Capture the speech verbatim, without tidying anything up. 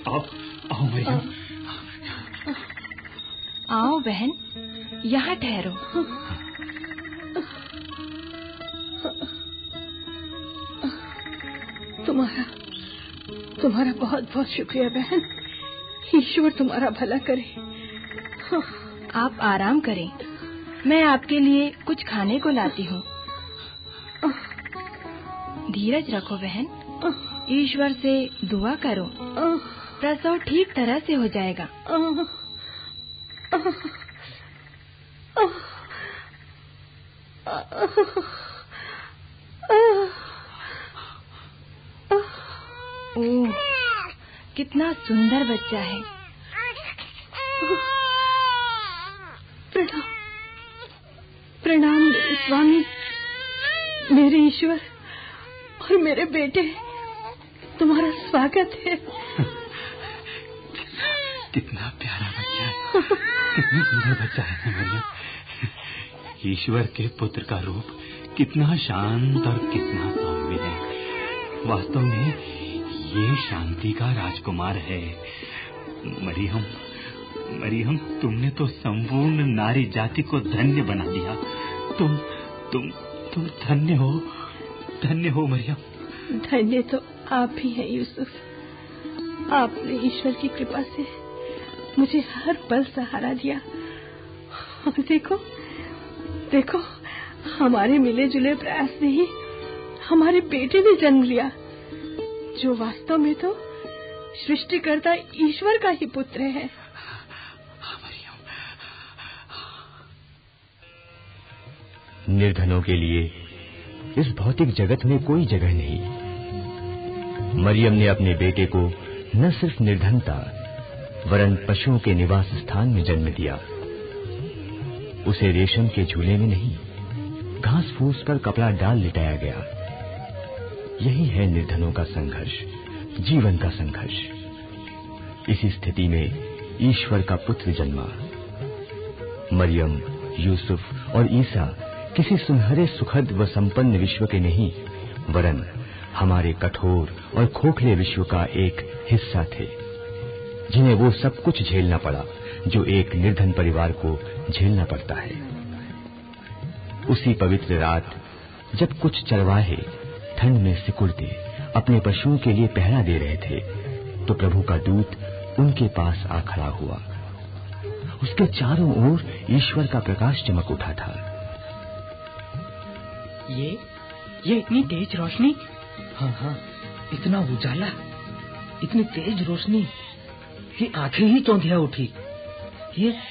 आओ आओ मरियम। आओ बहन, यहाँ ठहरो। तुम्हारा तुम्हारा बहुत बहुत शुक्रिया बहन। ईश्वर तुम्हारा भला करे। आप आराम करें, मैं आपके लिए कुछ खाने को लाती हूँ। धीरज रखो बहन, ईश्वर से दुआ करो, प्रसव ठीक तरह से हो जाएगा। ओह, कितना सुंदर बच्चा है। प्रणाम प्रणाम मेरे स्वामी, मेरे ईश्वर और मेरे बेटे, तुम्हारा स्वागत है। कितना प्यारा बच्चा है, कितना सुंदर बच्चा है मरियम। ईश्वर के पुत्र का रूप कितना शांत और कितना सौम्य है। वास्तव में ये शांति का राजकुमार है। मरियम मरियम, तुमने तो संपूर्ण नारी जाति को धन्य बना दिया। तुम तुम तुम धन्य हो, धन्य हो मरियम। धन्य तो आप ही हैं यूसुफ। आपने ईश्वर की कृपा से मुझे हर पल सहारा दिया। और देखो देखो, हमारे मिले जुले प्रयास से ही हमारे बेटे ने जन्म लिया, जो वास्तव में तो सृष्टिकर्ता ईश्वर का ही पुत्र है। निर्धनों के लिए इस भौतिक जगत में कोई जगह नहीं। मरियम ने अपने बेटे को न सिर्फ निर्धनता वरन पशुओं के निवास स्थान में जन्म दिया। उसे रेशम के झूले में नहीं, घास फूस पर कपड़ा डाल लिटाया गया। यही है निर्धनों का संघर्ष, जीवन का संघर्ष। इसी स्थिति में ईश्वर का पुत्र जन्मा। मरियम, यूसुफ और ईसा किसी सुनहरे सुखद व संपन्न विश्व के नहीं, वरन हमारे कठोर और खोखले विश्व का एक हिस्सा थे, जिन्हें वो सब कुछ झेलना पड़ा जो एक निर्धन परिवार को झेलना पड़ता है। उसी पवित्र रात जब कुछ चरवाहे ठंड में सिकुड़ते अपने पशुओं के लिए पहरा दे रहे थे, तो प्रभु का दूत उनके पास आ खड़ा हुआ। उसके चारों ओर ईश्वर का प्रकाश चमक उठा था। ये ये इतनी तेज रोशनी, हाँ हाँ, इतना उजाला, इतनी तेज रोशनी, ये आंखें ही चौंधिया उठी। ये